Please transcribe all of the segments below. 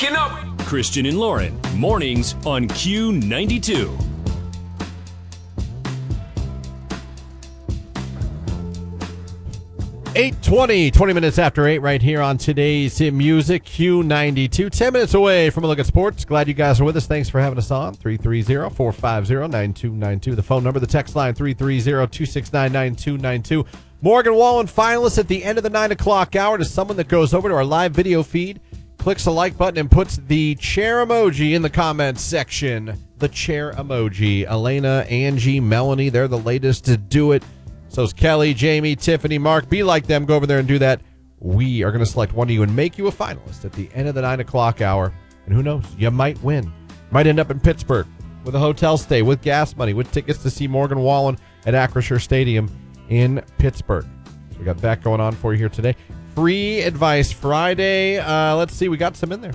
Waking up. Christian and Lauren, mornings on Q92. $8:20, 20 minutes after 8 right here on today's Music Q92. 10 minutes away from a look at sports. Glad you guys are with us. Thanks for having us on. 330-450-9292. The phone number, the text line, 330-269-9292. Morgan Wallen, finalist at the end of the 9 o'clock hour, to someone that goes over to our live video feed, clicks the like button, and puts the chair emoji in the comments section. The chair emoji. Elena, Angie, Melanie, they're the latest to do it. So's Kelly, Jamie, Tiffany, Mark. Be like them. Go over there and do that. We are going to select one of you and make you a finalist at the end of the 9 o'clock hour. And who knows? You might win. Might end up in Pittsburgh with a hotel stay, with gas money, with tickets to see Morgan Wallen at Acrisure Stadium in Pittsburgh. So we got that going on for you here today. Free Advice Friday. Let's see. We got some in there.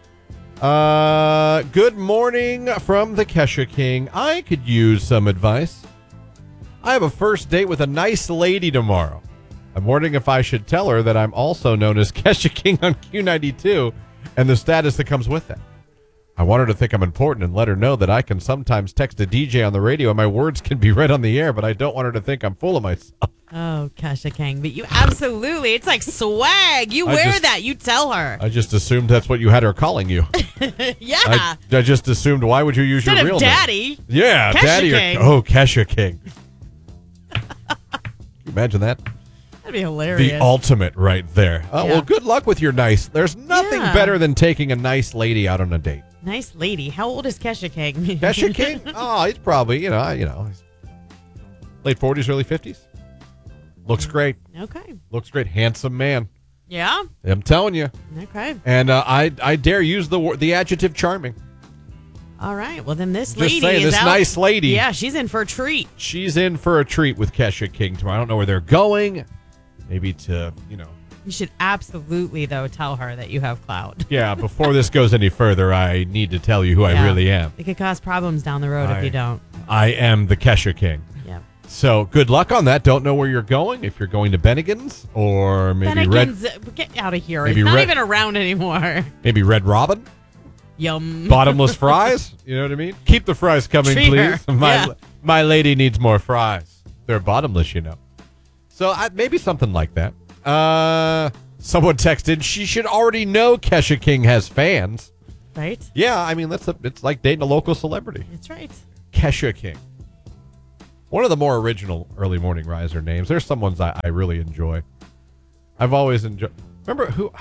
Good morning from the Kesha King. I could use some advice. I have a first date with a nice lady tomorrow. I'm wondering if I should tell her that I'm also known as Kesha King on Q92 and the status that comes with that. I want her to think I'm important and let her know that I can sometimes text a DJ on the radio and my words can be read on the air, but I don't want her to think I'm full of myself. Oh, Kesha King. But you absolutely, it's like swag. You wear that. You tell her. I just assumed that's what you had her calling you. Yeah. I just assumed, why would you use Instead your real of Daddy. name? Yeah, Kesha Daddy. King. Kesha King. Can you imagine that? That'd be hilarious. The ultimate right there. Oh, Yeah. well, good luck with your nice. There's nothing better than taking a nice lady out on a date. Nice lady. How old is Kesha King? Kesha King? Oh, he's probably, he's late 40s, early 50s. Looks great. Okay. Looks great. Handsome man. Yeah? I'm telling you. Okay. And I dare use the adjective charming. All right. Well, then this Just lady saying, is this out. nice lady. Yeah, she's in for a treat. She's in for a treat with Kesha King tomorrow. I don't know where they're going. Maybe to, You should absolutely, though, tell her that you have clout. Yeah, before this goes any further, I need to tell you who I really am. It could cause problems down the road if you don't. I am the Kesha King. Yeah. So good luck on that. Don't know where you're going. If you're going to Bennigan's or maybe Bennigan's, get out of here. maybe It's not Red- even around anymore. maybe Red Robin, Yum. bottomless fries. You know what I mean? Keep the fries coming, Treat her. please. My lady needs more fries. They're bottomless, So maybe something like that. Someone texted, she should already know Kesha King has fans. Right? Yeah, I mean, it's like dating a local celebrity. That's right. Kesha King. One of the more original early morning riser names. There's some ones I really enjoy. I've always enjoyed. Remember who?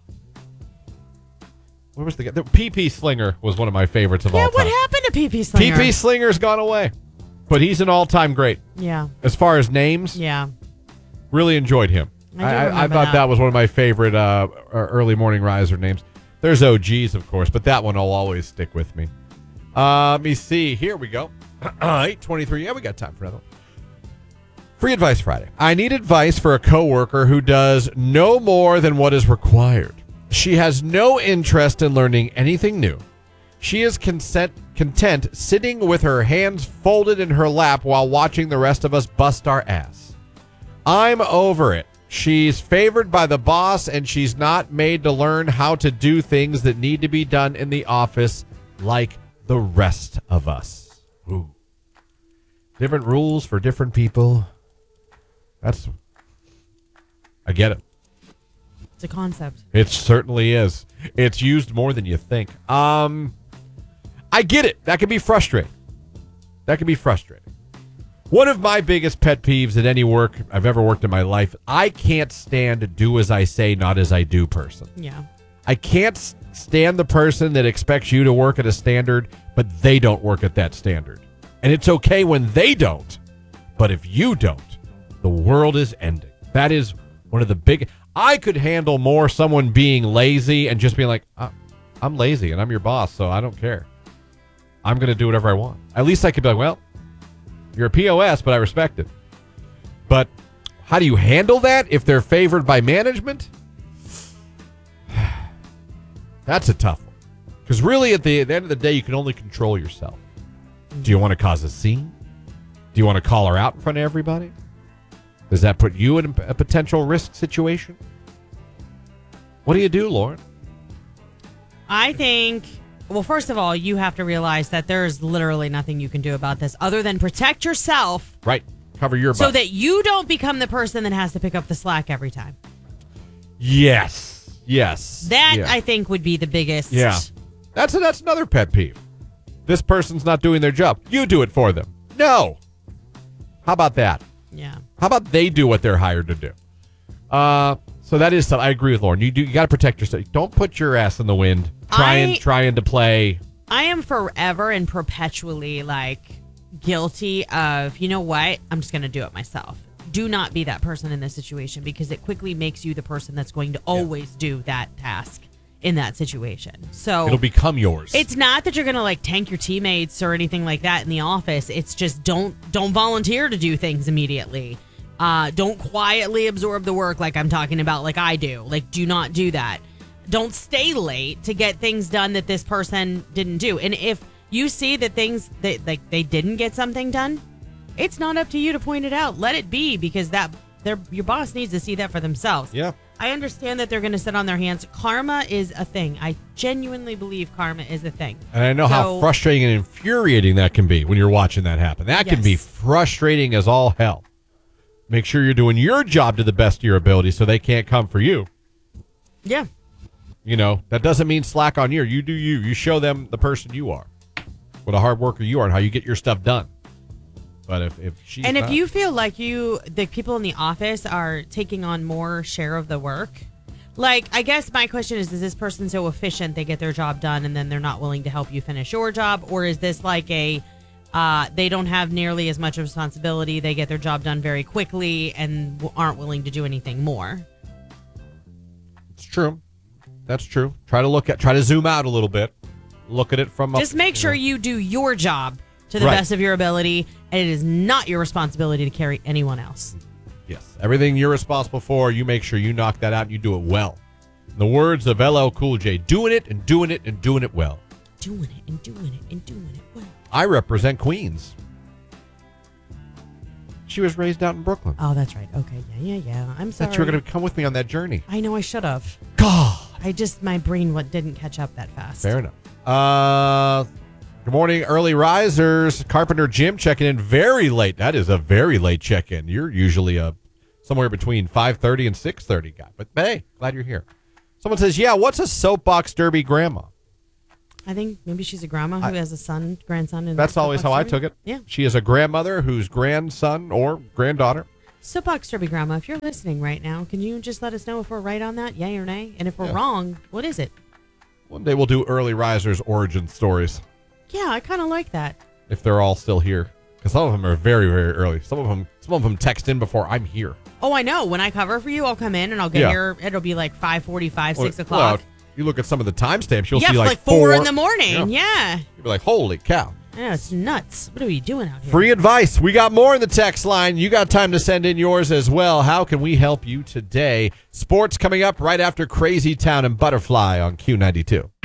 What was the guy? PP Slinger was one of my favorites of all time. Yeah, what happened to PP Slinger? PP Slinger's gone away. But he's an all-time great. Yeah. As far as names, Yeah. really enjoyed him. I thought that was one of my favorite early morning riser names. There's OGs, of course, but that one will always stick with me. Let me see. Here we go. 8:23. Yeah, we got time for another one. Free Advice Friday. I need advice for a coworker who does no more than what is required. She has no interest in learning anything new. She is content sitting with her hands folded in her lap while watching the rest of us bust our ass. I'm over it. She's favored by the boss, and she's not made to learn how to do things that need to be done in the office like the rest of us. Ooh. Different rules for different people. I get it. It's a concept. It certainly is. It's used more than you think. I get it. That can be frustrating. One of my biggest pet peeves at any work I've ever worked in my life, I can't stand a do as I say, not as I do person. Yeah. I can't stand the person that expects you to work at a standard, but they don't work at that standard. And it's okay when they don't. But if you don't, the world is ending. That is one of the big... I could handle more someone being lazy and just being like, I'm lazy and I'm your boss, so I don't care. I'm going to do whatever I want. At least I could be like, well, you're a POS, but I respect it. But how do you handle that if they're favored by management? That's a tough one. Because really, at the end of the day, you can only control yourself. Do you want to cause a scene? Do you want to call her out in front of everybody? Does that put you in a potential risk situation? What do you do, Lauren? I think, well, first of all, you have to realize that there's literally nothing you can do about this other than protect yourself. Right. Cover your butt. So that you don't become the person that has to pick up the slack every time. Yes. That, Yeah. I think, would be the biggest. Yeah. That's another pet peeve. This person's not doing their job. You do it for them. No. How about that? Yeah. How about they do what they're hired to do? So that is something. I agree with Lauren. You got to protect yourself. Don't put your ass in the wind trying to play. I am forever and perpetually guilty of, you know what? I'm just going to do it myself. Do not be that person in this situation because it quickly makes you the person that's going to always do that task in that situation. So It'll become yours. it's not that you're going to tank your teammates or anything like that in the office. It's just don't volunteer to do things immediately. Don't quietly absorb the work like I'm talking about, like I do. Do not do that. Don't stay late to get things done that this person didn't do. And if you see that things that they didn't get something done, it's not up to you to point it out. Let it be because your boss needs to see that for themselves. Yeah. I understand that they're going to sit on their hands. Karma is a thing. I genuinely believe karma is a thing. And I know how frustrating and infuriating that can be when you're watching that happen. That can be frustrating as all hell. Make sure you're doing your job to the best of your ability so they can't come for you. Yeah. That doesn't mean slack on you. You do you. You show them the person you are, what a hard worker you are, and how you get your stuff done. But if she's and if not, you feel like the people in the office are taking on more share of the work, I guess my question is this person so efficient they get their job done and then they're not willing to help you finish your job? Or is this they don't have nearly as much responsibility, they get their job done very quickly and aren't willing to do anything more? it's true. That's true. Try to zoom out a little bit. Look at it from Just make sure you do your job to the best of your ability, and it is not your responsibility to carry anyone else. Yes. Everything you're responsible for, you make sure you knock that out and you do it well. In the words of LL Cool J, doing it and doing it and doing it well. Doing it and doing it and doing it well. I represent Queens. She was raised out in Brooklyn. Oh, that's right. Okay. Yeah. I'm sorry. That you were going to come with me on that journey. I know I should have. God. My brain didn't catch up that fast. Fair enough. Good morning, early risers. Carpenter Jim checking in very late. That is a very late check-in. You're usually somewhere between 5:30 and 6:30 guy. But hey, glad you're here. Someone says, yeah, what's a soapbox derby grandma? I think maybe she's a grandma who has a grandson. In That's always how I took it. Yeah. She is a grandmother whose grandson or granddaughter. Soapbox Derby grandma, if you're listening right now, can you just let us know if we're right on that, yay or nay? And if we're wrong, what is it? One day we'll do early risers origin stories. Yeah, I kind of like that. If they're all still here. Because some of them are very, very early. Some of them text in before I'm here. Oh, I know. When I cover for you, I'll come in and I'll get here. It'll be 5:45, 6 o'clock. Well, you look at some of the timestamps, you'll see 4 in the morning. Yeah. You'll be like, holy cow. I know, it's nuts. What are we doing out here? Free advice. We got more in the text line. You got time to send in yours as well. How can we help you today? Sports coming up right after Crazy Town and Butterfly on Q92.